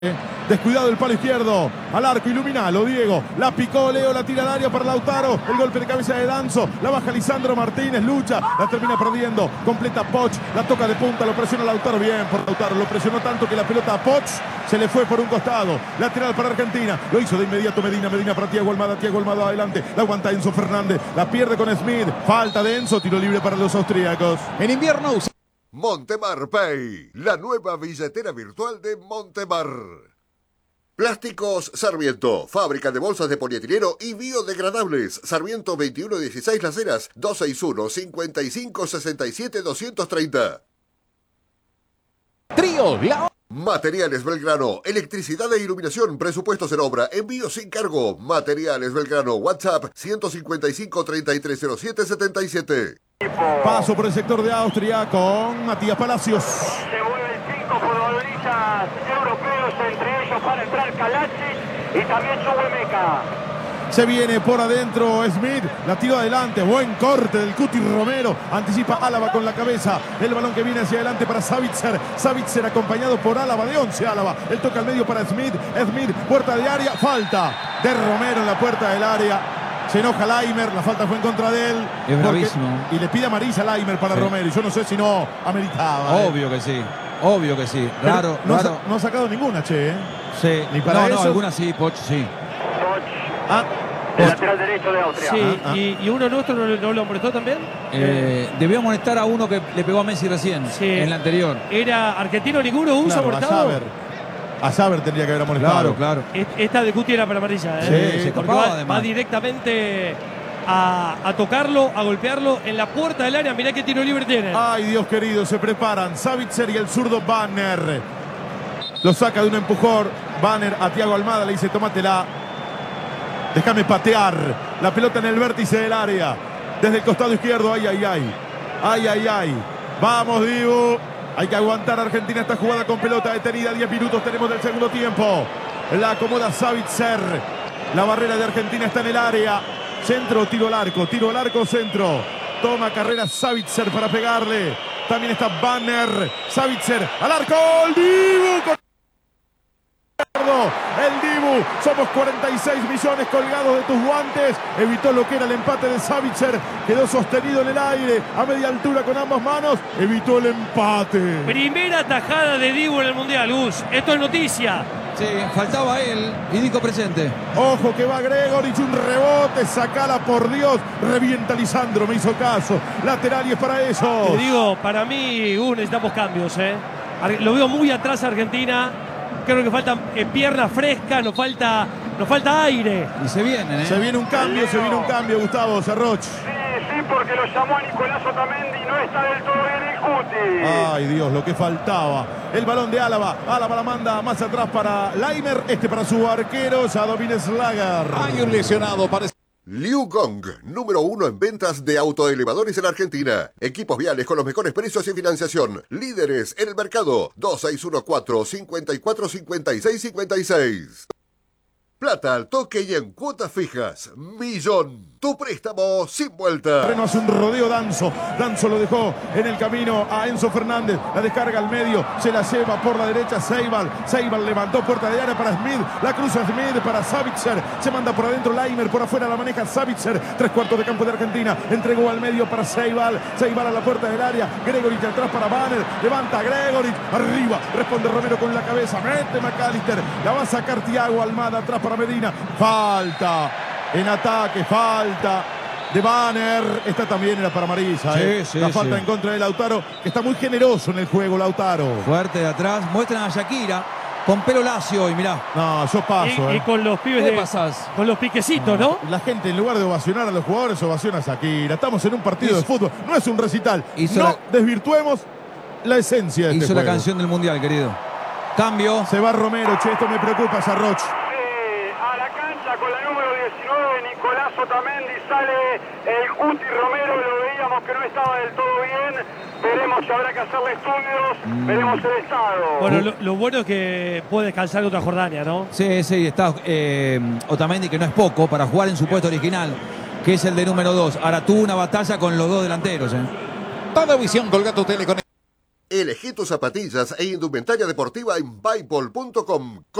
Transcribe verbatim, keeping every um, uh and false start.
Descuidado el palo izquierdo, al arco, iluminalo, Diego, la picó Leo, la tira al área para Lautaro, el golpe de cabeza de Danzo, la baja Lisandro Martínez, lucha, la termina perdiendo, completa Poch, la toca de punta, lo presiona Lautaro, bien por Lautaro, lo presionó tanto que la pelota a Poch se le fue por un costado, lateral para Argentina, lo hizo de inmediato Medina, Medina para Thiago Almada, Thiago Almada adelante, la aguanta Enzo Fernández, la pierde con Smith, falta de Enzo, tiro libre para los austríacos. En invierno Montemar Pay, la nueva billetera virtual de Montemar. Plásticos Sarmiento, fábrica de bolsas de polietileno y biodegradables. Sarmiento veintiuno dieciséis Las Heras, dos seis uno, cinco cinco seis siete, dos tres cero. Trío La... Materiales Belgrano, electricidad e iluminación, presupuestos en obra, envío sin cargo. Materiales Belgrano, WhatsApp ciento cincuenta y cinco, treinta y tres cero siete, setenta y siete. Paso por el sector de Austria con Matías Palacios. Se vuelven cinco futbolistas europeos, entre ellos para entrar Kalacic y también Chukwuemeka. Se viene por adentro Smith, la tiró adelante, buen corte del Cuti Romero, anticipa Álava con la cabeza, el balón que viene hacia adelante para Savitzer, Savitzer acompañado por Álava, de once Álava, el toca al medio para Smith, Smith, puerta de área, falta de Romero en la puerta del área. Se enoja Laimer, la falta fue en contra de él. Es bravísimo. Y le pide amarilla a Laimer para sí. Romero. Y yo no sé si no ameritaba. Obvio eh. que sí, obvio que sí. Raro, no, raro. Ha, no ha sacado ninguna, che. ¿eh? Sí. Ni para no, eso. no, alguna sí, Poch, sí. Poch, ah, el lateral derecho de Austria. Sí, ah, ah. Y, y uno nuestro no, no lo molestó también. Eh, debió amonestar a uno que le pegó a Messi recién, sí. en la anterior. Era argentino ninguno, uso claro, abortado. A Saber tendría que haber amonestado. Claro, claro. Esta de Cuti era para amarilla. ¿eh? Sí, se Porque escapaba va, además. va directamente a, a tocarlo, a golpearlo en la puerta del área. Mirá qué tiro libre tiene. Ay, Dios querido, se preparan Savitzer y el zurdo Banner. Lo saca de un empujón. Banner a Thiago Almada, le dice, tómatela. Déjame patear. La pelota en el vértice del área. Desde el costado izquierdo, ay, ay, ay. Ay, ay, ay. Vamos, Dibu. Hay que aguantar a Argentina esta jugada con pelota detenida. diez minutos tenemos del segundo tiempo. La acomoda Savitzer. La barrera de Argentina está en el área. Centro, tiro al arco. Tiro al arco, centro. Toma carrera Savitzer para pegarle. También está Banner. Savitzer al arco. El Dibu con... El Dibu, somos cuarenta y seis millones colgados de tus guantes. Evitó lo que era el empate de Savitzer. Quedó sostenido en el aire a media altura con ambas manos. Evitó el empate. Primera tajada de Dibu en el Mundial, Gus. Esto es noticia. Sí, faltaba él y Dico presente. Ojo que va Gregorich, un rebote, sacala por Dios. Revienta Lisandro, me hizo caso. Lateral y es para eso. Te digo, para mí, Gus, necesitamos cambios. ¿eh? Lo veo muy atrás Argentina. Creo que falta eh, pierna fresca, nos falta, nos falta aire. Y se viene, ¿eh? Se viene un cambio, se viene un cambio, Gustavo Serroch. Sí, sí, porque lo llamó a Nicolás Otamendi y no está del todo bien el Cuti. Ay, Dios, lo que faltaba. El balón de Álava. Álava la manda más atrás para Laimer. Este para su arquero, Jadovin Slager. Hay un lesionado para... Liu Gong, número uno en ventas de autoelevadores en Argentina. Equipos viales con los mejores precios y financiación. Líderes en el mercado. dos seis uno cuatro, cinco cuatro, cinco seis cinco seis. Plata al toque y en cuotas fijas. Millón. Tu préstamo sin vuelta. Freno hace un rodeo Danzo. Danzo lo dejó en el camino a Enzo Fernández. La descarga al medio. Se la lleva por la derecha Seibal. Seibal levantó puerta de área para Smith. La cruza Smith para Savitzer. Se manda por adentro Laimer. Por afuera la maneja Savitzer. Tres cuartos de campo de Argentina. Entregó al medio para Seibal. Seibal a la puerta del área. Gregorich atrás para Banner. Levanta Gregorich. Arriba. Responde Romero con la cabeza. Mete McAllister. La va a sacar Thiago Almada atrás para Medina. Falta. En ataque, falta de Banner. Esta también era para amarilla. Sí, ¿eh? sí, la falta sí. en contra de Lautaro, que está muy generoso en el juego, Lautaro. Fuerte de atrás. Muestran a Shakira con pelo lacio y mirá. No, yo paso. Y, ¿eh? y con los pibes ¿Qué de. pasás? Con los piquecitos, ¿no? La gente, en lugar de ovacionar a los jugadores, ovaciona a Shakira. Estamos en un partido Hizo, de fútbol. No es un recital. Hizo no la, desvirtuemos la esencia de hizo este la juego. canción del Mundial, querido. Cambio. Se va Romero, che, esto me preocupa, Sarroch. A la cancha con la número diecinueve, Nicolás Otamendi, sale el Cuti Romero, lo veíamos que no estaba del todo bien, veremos si habrá que hacerle estudios, mm. veremos el estado. Bueno, lo, lo bueno es que puede descansar contra Jordania, ¿no? Sí, sí, está eh, Otamendi, que no es poco, para jugar en su puesto original, que es el de número dos. Ahora tuvo una batalla con los dos delanteros, ¿eh? Toda visión, Colgato Tele con... Elegí tus zapatillas e indumentaria deportiva en Byball punto com.